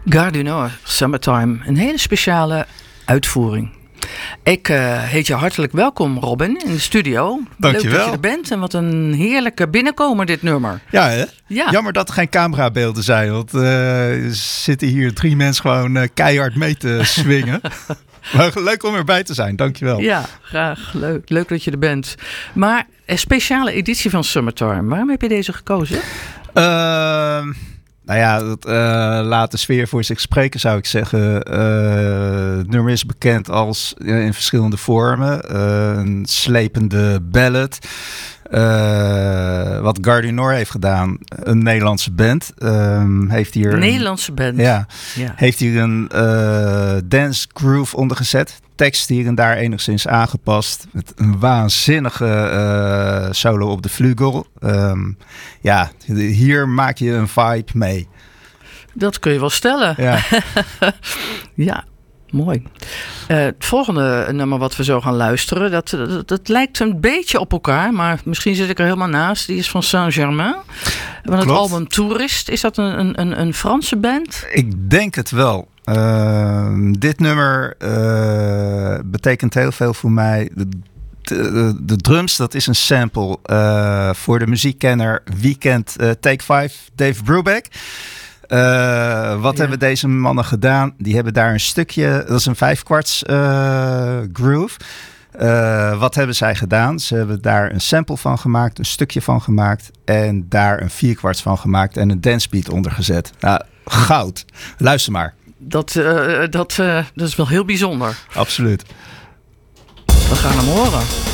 Gare du Nord, Summertime. Een hele speciale uitvoering. Ik heet je hartelijk welkom, Robin, in de studio. Dankjewel. Leuk dat je er bent en wat een heerlijke binnenkomer dit nummer. Ja, hè? Ja. Jammer dat er geen camerabeelden zijn, want er zitten hier 3 mensen gewoon keihard mee te swingen. Maar leuk om erbij te zijn, dankjewel. Ja, graag. Leuk dat je er bent. Maar een speciale editie van Summertime. Waarom heb je deze gekozen? Nou ja, laat de sfeer voor zich spreken, zou ik zeggen. Het nummer is bekend als in verschillende vormen. Een slepende ballad. Wat Gare du Nord heeft gedaan, een Nederlandse band. Heeft hier Nederlandse band? Ja. Heeft hier een dance groove ondergezet. Tekst hier en daar enigszins aangepast. Met een waanzinnige solo op de vlugel. Hier maak je een vibe mee. Dat kun je wel stellen. Ja, ja, mooi. Het volgende nummer wat we zo gaan luisteren, dat lijkt een beetje op elkaar, maar misschien zit ik er helemaal naast. Die is van Saint-Germain. Van het album Tourist. Is dat een Franse band? Ik denk het wel. Dit nummer betekent heel veel voor mij. De drums, dat is een sample. Voor de muziekkenner, wie kent Take 5, Dave Brubeck? Wat hebben deze mannen gedaan? Die hebben daar een stukje, dat is een 5/4 groove. Wat hebben zij gedaan? Ze hebben daar een sample van gemaakt, een stukje van gemaakt en daar een 4/4 van gemaakt en een dancebeat onder gezet. Nou, goud. Luister maar. Dat is wel heel bijzonder. Absoluut. We gaan hem horen.